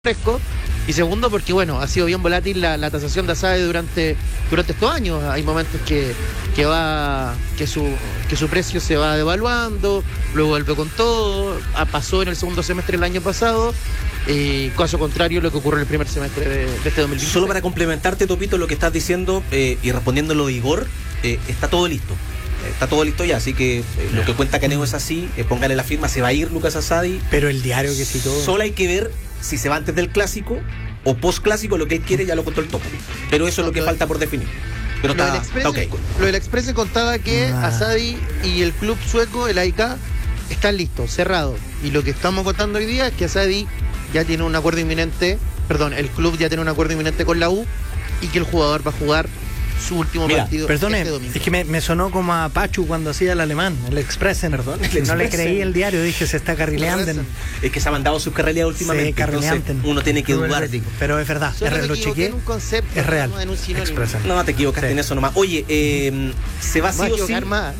fresco, y segundo porque bueno, ha sido bien volátil la tasación de Asadi durante estos años. Hay momentos que su precio se va devaluando, luego vuelve con todo. Pasó en el segundo semestre del año pasado, caso contrario a lo que ocurre en el primer semestre de este 2020. Solo para complementarte, Topito, lo que estás diciendo y respondiéndolo de Igor, está todo listo. Está todo listo ya, así que lo que cuenta Caneo es así, póngale la firma, se va a ir Lucas Asadi. Pero el diario que citó... Solo hay que ver si se va antes del clásico o post clásico, lo que él quiere ya lo contó el Topo. Pero eso es lo que falta por definir. Pero está okay. Lo del Express contaba que Asadi y el club sueco, el AIK, están listos, cerrados. Y lo que estamos contando hoy día es que Asadi ya tiene un acuerdo inminente, el club ya tiene un acuerdo inminente con la U y que el jugador va a jugar su último partido. Perdone, este domingo. Es que me sonó como a Pachu cuando hacía el alemán, el Expressen. No le creí el diario, dije, se está carrileando. Es que se ha mandado sus carrileas últimamente, entonces uno tiene que dudar. Pero es verdad, lo chequeé, es real. Expressen. No te equivocaste en eso nomás. Oye, se va sí o sí.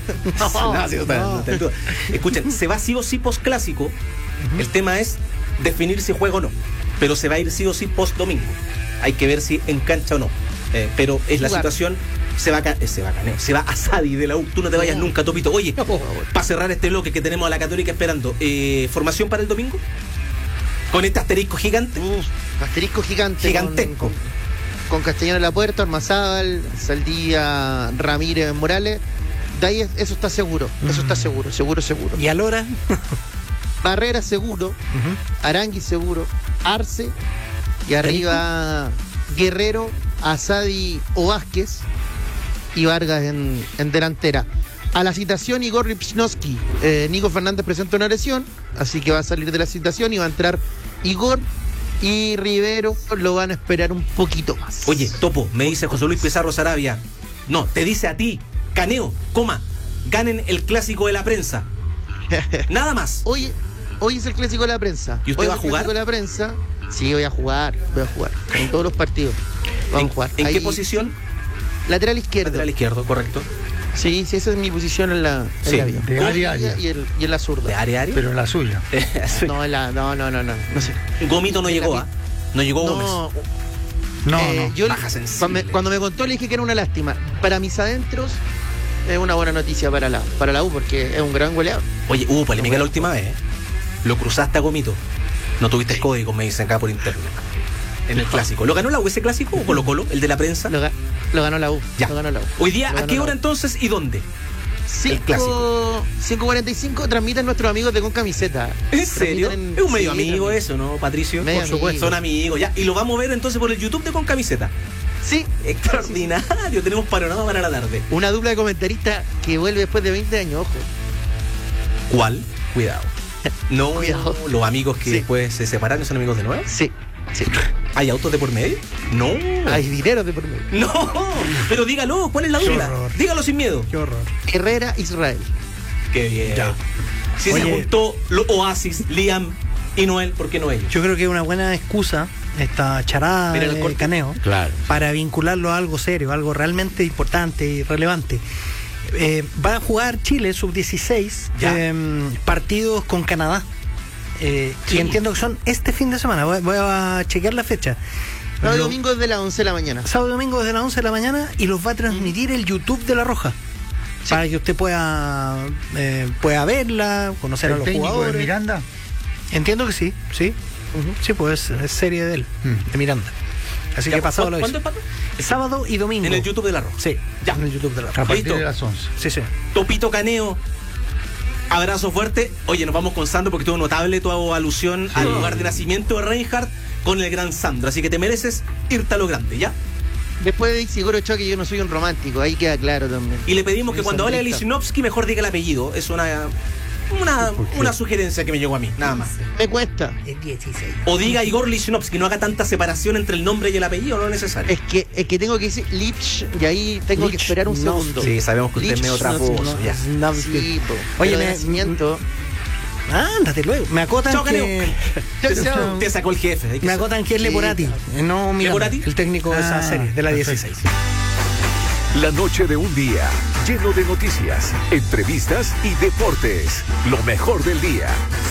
No. Escuchen, se va sí o sí post clásico. El tema es definir si juega o no. Pero se va a ir sí o sí post domingo. Hay que ver si engancha o no. Pero es la situación, se va Asadi de la U. Tú no te vayas nunca, Topito. Oye, para cerrar este bloque que tenemos a la Católica esperando, ¿formación para el domingo? Con este asterisco gigante. Asterisco gigante. Gigantesco. Con Castellano en la puerta, Armazábal, Saldía, Ramírez, Morales. De ahí eso está seguro. Eso está seguro. ¿Y a Lora? Barrera seguro. Arangui seguro. Arce. Y arriba Guerrero, Asadi o Vázquez y Vargas en delantera. A la citación Igor Lipchnowski. Nico Fernández presenta una lesión, así que va a salir de la citación y va a entrar Igor, y Rivero lo van a esperar un poquito más. Oye, Topo, me dice José Luis Pizarro Sarabia. No, te dice a ti, Caneo, ganen el clásico de la prensa. Nada más. Hoy es el clásico de la prensa. ¿Y usted va a jugar? El clásico de la prensa. Sí, voy a jugar en todos los partidos. Vamos a jugar. ¿En qué posición? Lateral izquierdo. Lateral izquierdo, correcto. Sí, esa es mi posición en la vida. De área. Y en la zurda. ¿De área? Pero en la suya. No sé. Gómito no llegó, ¿ah? No llegó Gómez. No. Yo cuando me contó le dije que era una lástima. Para mis adentros es una buena noticia para la U, porque es un gran goleador. Oye, hubo polémica la última vez, ¿eh? Lo cruzaste a Gómito. No tuviste código, me dicen acá por internet. En el clásico. ¿Lo ganó la U ese clásico o Colo-Colo, el de la prensa? Lo ganó la U. Ya. Lo ganó la U. Hoy día, ¿a qué hora entonces y dónde? El clásico. 5:45 transmiten nuestros amigos de Con Camiseta. ¿En serio? Es un medio amigo eso, ¿no, Patricio? Por supuesto. Son amigos, ya. Y lo vamos a ver entonces por el YouTube de Con Camiseta. Sí. Extraordinario. Tenemos panorama para la tarde. Una dupla de comentaristas que vuelve después de 20 años, ojo. ¿Cuál? Cuidado. No, Cuidado. Los amigos que después se separaron son amigos de nuevo. Sí. ¿Hay autos de por medio? No. Hay dinero de por medio. No, pero dígalo, ¿cuál es la duda? Dígalo sin miedo. Qué horror. Herrera, Israel. Qué bien. Ya. Si se juntó los Oasis, Liam y Noel, ¿por qué no ellos? Yo creo que es una buena excusa esta charada de Caneo, claro, para vincularlo a algo serio, algo realmente importante y relevante. Va a jugar Chile sub-16 partidos con Canadá. Y entiendo que son este fin de semana. Voy a chequear la fecha. Sábado y domingo desde las 11 de la mañana. Sábado y domingo desde las 11 de la mañana, y los va a transmitir el YouTube de La Roja. Sí. Para que usted pueda verla, conocer a los jugadores. ¿De Miranda? Entiendo que sí. Sí, pues es serie de él, de Miranda. Así que pasado lo hizo. ¿Cuándo es? Sábado y domingo. En el YouTube de La Roja. Sí, ya. En el YouTube de La Roja. A partir de las 11. Sí. Topito Caneo. Abrazo fuerte. Oye, nos vamos con Sandro porque tuvo notable tu alusión al lugar de nacimiento de Reinhardt con el gran Sandro. Así que te mereces irte a lo grande, ¿ya? Después de Isigoro Choque, yo no soy un romántico, ahí queda claro también. Y le pedimos que cuando hable de Lichnowsky mejor diga el apellido. Es una sugerencia que me llegó a mí, nada más. Me cuesta. El 16. O diga Igor Lichnowsky, no haga tanta separación entre el nombre y el apellido, no es necesario. Es que tengo que decir Lich, y ahí tengo que esperar un segundo. Sí, sabemos que usted es medio traposo. Sí, oye, nacimiento. Ándate luego. Me acotan chao, que... Te sacó el jefe. Me acotan que es Leporati, no Miranda, el técnico de esa serie, de la 16. La noche de un día lleno de noticias, entrevistas y deportes. Lo mejor del día.